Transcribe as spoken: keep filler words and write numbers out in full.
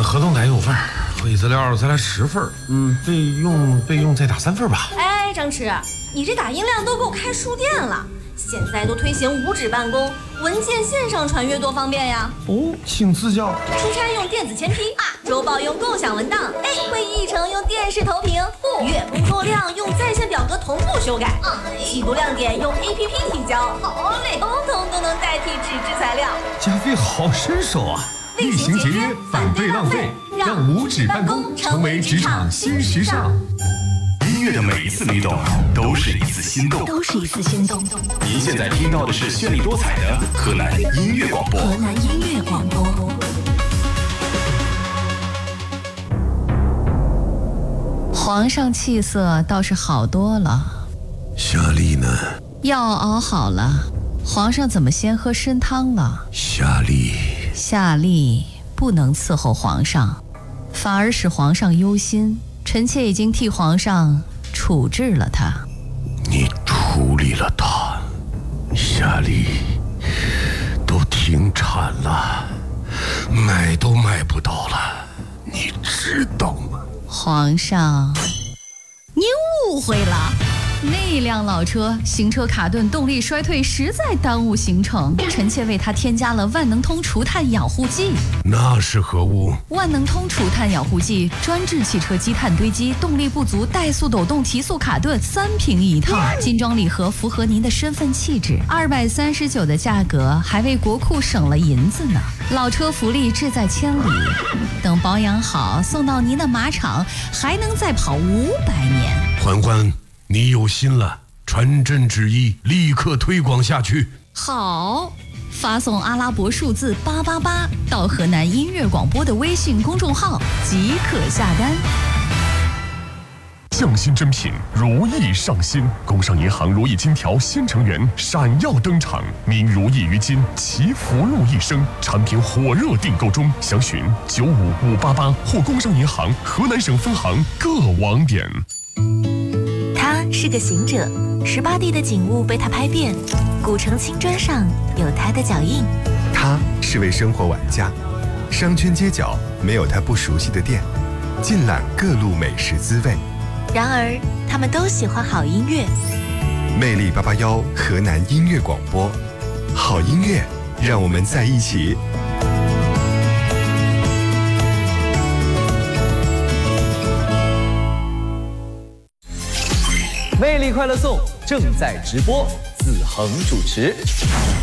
合同打一五份，会议资料再来十份，嗯，备用备用再打三份吧。 哎，张弛，你这打印量都够开书店了。现在都推行无纸办公，文件线上传阅多方便呀！ 哦，请赐教。 出差用电子签批，周报用共享文档，哎，会议议程用电视投屏，月工作量用在线表格同步修改，季度亮点用 A P P 提交，好嘞，通通都能代替纸质材料。 加菲好身手啊！ 厉行节约，反对浪费，让无纸办公成为职场新时尚。音乐的每一次律动都是一次心动， 都是一次心动。 您现在听到的是绚丽多彩的河南音乐广播。 河南音乐广播。 皇上气色倒是好多了。 夏丽呢？ 药熬好了，皇上怎么先喝参汤了？ 夏丽， 夏丽不能伺候皇上，反而使皇上忧心。臣妾已经替皇上处置了他。 你处理了他？夏丽都停产了，买都买不到了，你知道吗？ 皇上，您误会了。那辆老车行车卡顿，动力衰退，实在耽误行程。臣妾为它添加了万能通除碳养护剂。 那是何物？ 万能通除碳养护剂专治汽车积碳堆积、动力不足、怠速抖动、提速卡顿，三瓶一套，精装礼盒，符合您的身份气质。二百三十九的价格，还为国库省了银子呢。老车福利志在千里，等保养好，送到您的马场，还能再跑五百年。 嬛嬛，你有心了，传朕旨意，立刻推广下去。 好，发送阿拉伯数字八八八到河南音乐广播的微信公众号即可下单。 匠心珍品，如意上新。工商银行如意金条新成员闪耀登场，您如意于金，祈福禄一生。产品火热订购中，详询九五五八八或工商银行河南省分行各网点。 他是个行者，十八地的景物被他拍遍，古城青砖上有他的脚印。 他是位生活玩家，商圈街角没有他不熟悉的店，尽览各路美食滋味。 然而，他们都喜欢好音乐。 魅力八八幺河南音乐广播，好音乐，让我们在一起。 魅力快乐颂正在直播，子恒主持。